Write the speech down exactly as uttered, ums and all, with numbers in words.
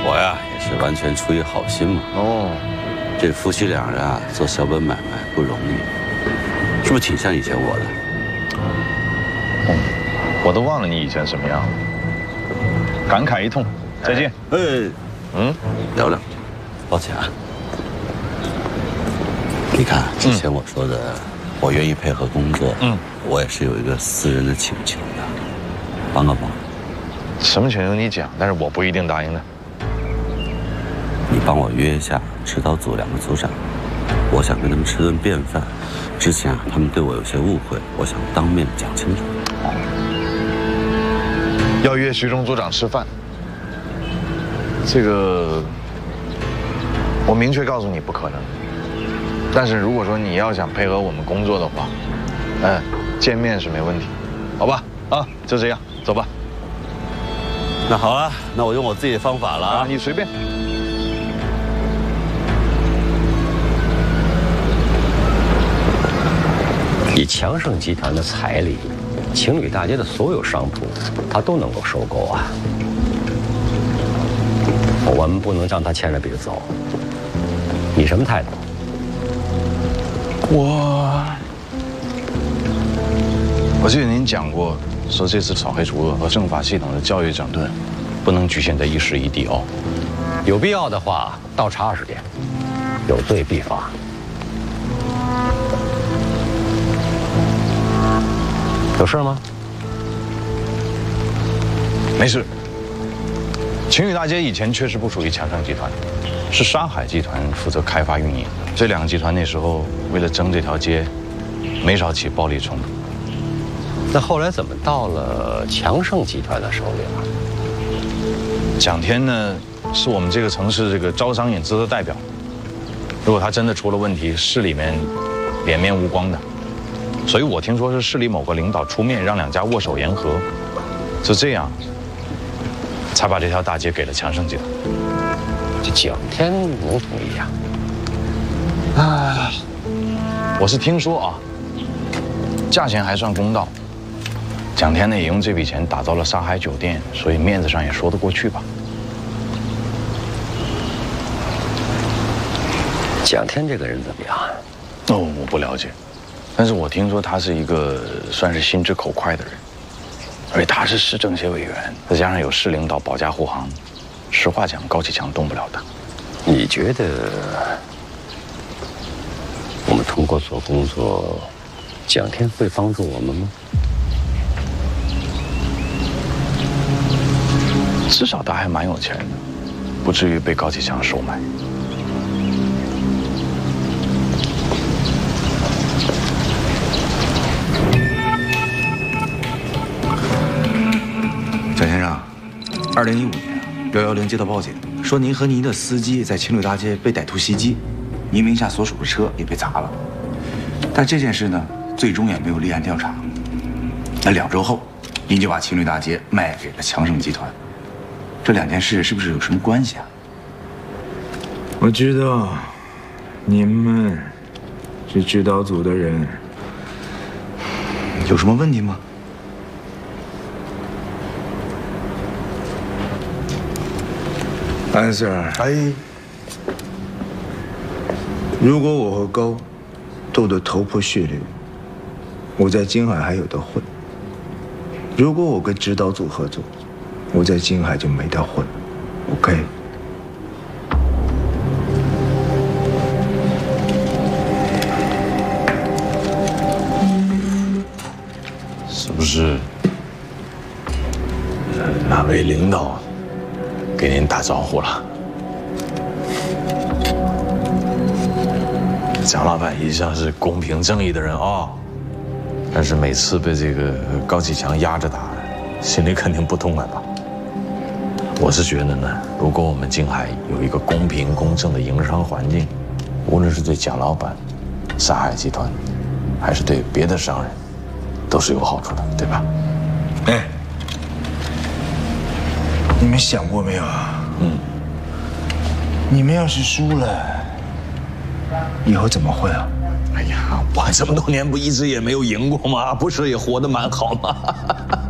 我呀也是完全出于好心嘛。哦，这夫妻两人啊做小本买卖不容易，是不是挺像以前我的？ 哦，我都忘了你以前什么样了。感慨一通，再见。 哎，嗯，聊聊。抱歉啊。你看之前我说的，嗯、我愿意配合工作，嗯，我也是有一个私人的请求的，帮个忙。 什么请求你讲，但是我不一定答应的。 你帮我约一下指导组两个组长，我想跟他们吃顿便饭。之前啊，他们对我有些误会，我想当面讲清楚。 要约徐忠组长吃饭，这个我明确告诉你不可能。但是如果说你要想配合我们工作的话，嗯，见面是没问题，好吧？啊，就这样，走吧。 那好啊，那我用我自己的方法了啊， 你随便。 以强盛集团的财力，情侣大街的所有商铺，他都能够收购啊。我们不能让他牵着鼻子走。你什么态度？ 我，我记得您讲过，说这次扫黑除恶和政法系统的教育整顿，不能局限在一时一地哦。 有必要的话，倒查二十天，有罪必罚。有事吗？ 没事。晴雨大街以前确实不属于强盛集团，是沙海集团负责开发运营。这两个集团那时候为了争这条街，没少起暴力冲突。 那后来怎么到了强盛集团的手里了？ 蒋天呢，是我们这个城市这个招商引资的代表。如果他真的出了问题，市里面脸面无光的。所以我听说是市里某个领导出面让两家握手言和，就这样，才把这条大街给了强盛集团。 这蒋天能同意啊？ 啊，我是听说啊，价钱还算公道。蒋天呢也用这笔钱打造了沙海酒店，所以面子上也说得过去吧。 蒋天这个人怎么样？ 哦，我不了解。但是我听说他是一个算是心直口快的人，而且他是市政协委员，再加上有市领导保驾护航，实话讲，高启强动不了他。 你觉得我们通过做工作，蒋天会帮助我们吗？ 至少他还蛮有钱的，不至于被高启强收买。 蒋先生，二零一五年，幺幺零接到报警，说您和您的司机在情侣大街被歹徒袭击，您名下所属的车也被砸了。但这件事呢，最终也没有立案调查。那两周后，您就把情侣大街卖给了强盛集团，这两件事是不是有什么关系啊？ 我知道，你们是指导组的人， 有什么问题吗？ 安 Sir， 哎， 如果我和高斗得头破血流，我在金海还有得混；如果我跟指导组合作，我在金海就没得混。OK？ 是不是哪位领导给您打招呼了？蒋老板一向是公平正义的人啊、哦，但是每次被这个高启强压着打，心里肯定不痛快吧？我是觉得呢，如果我们金海有一个公平公正的营商环境，无论是对蒋老板、沙海集团，还是对别的商人，都是有好处的，对吧？ 哎，你们想过没有啊？嗯，你们要是输了，以后怎么混啊？ 哎呀，我这么多年不一直也没有赢过吗？不是也活得蛮好吗？